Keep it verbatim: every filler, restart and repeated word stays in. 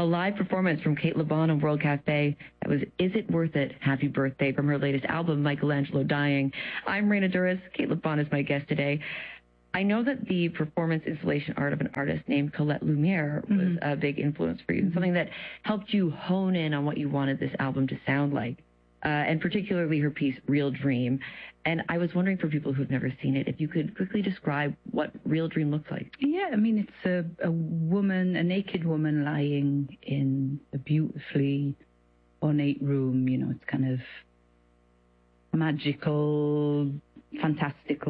a live performance from Cate Le Bon on World Cafe. That was Is It Worth It? Happy Birthday from her latest album, Michelangelo Dying. I'm Raina Douris. Cate Le Bon is my guest today. I know that the performance installation art of an artist named Colette Lumiere was mm-hmm. a big influence for you, mm-hmm. something that helped you hone in on what you wanted this album to sound like, uh, and particularly her piece, Real Dream. And I was wondering, for people who've never seen it, if you could quickly describe what Real Dream looks like. Yeah, I mean, it's a, a woman, a naked woman lying in a beautifully ornate room. You know, it's kind of magical, fantastical.